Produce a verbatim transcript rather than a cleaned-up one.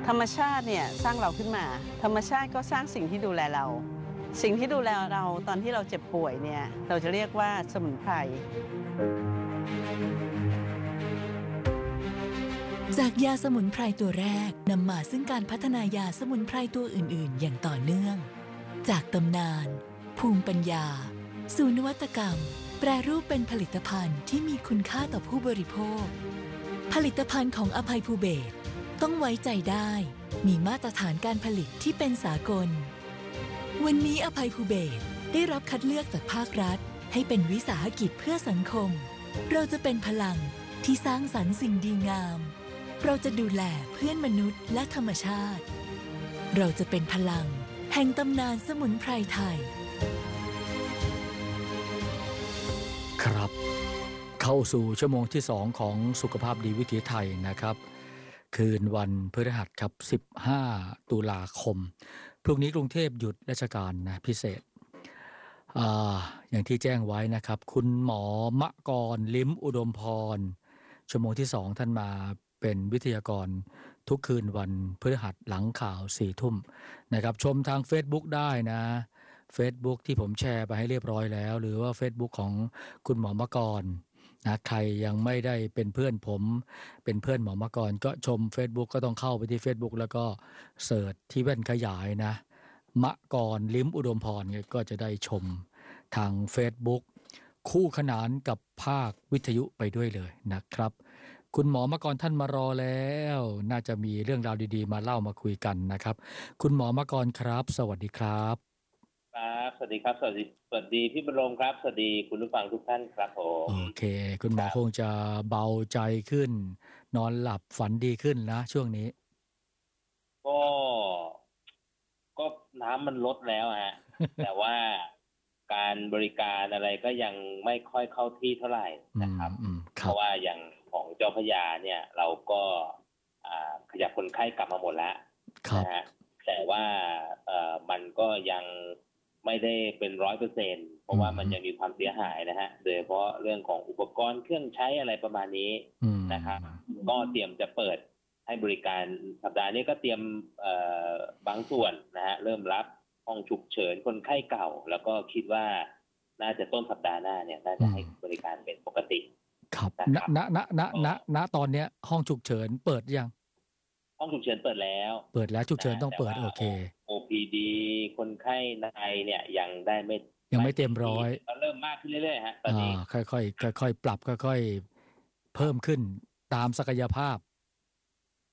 ธรรมชาติเนี่ยสร้างเราขึ้นมาธรรมชาติก็สร้างสิ่งที่ดูแลเราสิ่งที่ดูแลเราตอนที่เราเจ็บป่วยเนี่ยเราจะเรียกว่าสมุนไพรจากยาสมุนไพรตัวแรกนำมาซึ่งการพัฒนายาสมุนไพรตัวอื่นๆอย่างต่อเนื่องจากตำนานภูมิปัญญาสู่นวัตกรรมแปรรูปเป็นผลิตภัณฑ์ที่มีคุณค่าต่อผู้บริโภคผลิตภัณฑ์ของอภัยภูเบศรต้องไว้ใจได้มีมาตรฐานการผลิตที่เป็นสากลวันนี้อภัยภูเบศรได้รับคัดเลือกจากภาครัฐให้เป็นวิสาหกิจเพื่อสังคมเราจะเป็นพลังที่สร้างสรรค์สิ่งดีงามเราจะดูแลเพื่อนมนุษย์และธรรมชาติเราจะเป็นพลังแห่งตำนานสมุนไพรไทยครับเข้าสู่ชั่วโมงที่สองของสุขภาพดีวิถีไทยนะครับคืนวันพฤหัสครับสิบห้าตุลาคมพรุ่งนี้กรุงเทพหยุดราชการนะพิเศษอ่าอย่างที่แจ้งไว้นะครับคุณหมอมะกรลิ้มอุดมพรชั่วโมงที่สองท่านมาเป็นวิทยากรทุกคืนวันพฤหัสหลังข่าวสี่ทุ่มนะครับชมทาง Facebook ได้นะ Facebook ที่ผมแชร์ไปให้เรียบร้อยแล้วหรือว่า Facebook ของคุณหมอมะกรนะใครยังไม่ได้เป็นเพื่อนผมเป็นเพื่อนหมอมะกรก็ชม Facebook ก็ต้องเข้าไปที่ Facebook แล้วก็เสิร์ชที่แว่นขยายนะมะกรลิ้มอุดมพรก็จะได้ชมทาง Facebook คู่ขนานกับภาควิทยุไปด้วยเลยนะครับคุณหมอมะกรท่านมารอแล้วน่าจะมีเรื่องราวดีๆมาเล่ามาคุยกันนะครับคุณหมอมะกรครับสวัสดีครับครับสวัสดีครับสวัสดีสวัสดีพี่บรมครับสวัสดีคุณผู้ฟังทุกท่านครับผมโอเคคุณหมอคงจะเบาใจขึ้นนอนหลับฝันดีขึ้นนะช่วงนี้ก็ก็น้ำมันลดแล้วฮะ แต่ว่าการบริการอะไรก็ยังไม่ค่อยเข้าที่เท่าไหร่นะครับเพราะว่าอย่างของเจ้าพระยาเนี่ยเราก็ขยับคนไข้กลับมาหมดแล้วนะฮะแต่ว่าเอ่อมันก็ยังไม่ได้เป็นร้อยเปอร์เซ็นต์เพราะว่ามันยังมีความเสียหายนะฮะโดยเฉพาะเรื่องของอุปกรณ์เครื่องใช้อะไรประมาณนี้นะครับก็เตรียมจะเปิดให้บริการสัปดาห์นี้ก็เตรียมเอ่อบางส่วนนะฮะเริ่มรับห้องฉุกเฉินคนไข้เก่าแล้วก็คิดว่าน่าจะต้นสัปดาห์หน้าเนี่ยน่าจะให้บริการเป็นปกติครับณณณณณณตอนเนี้ยห้องฉุกเฉินเปิดยังห้องฉุกเฉินเปิดแล้วเปิดแล้วฉุกเฉินต้องเปิดโอเคโอ พี ดี คนไข้ในเนี่ยยังได้ไม่ยังไม่เต็มร้อยเริ่มมากขึ้นเรื่อยๆฮะตอนนี้ค่อยๆค่อยๆปรับค่อยๆเพิ่มขึ้นตามศักยภาพ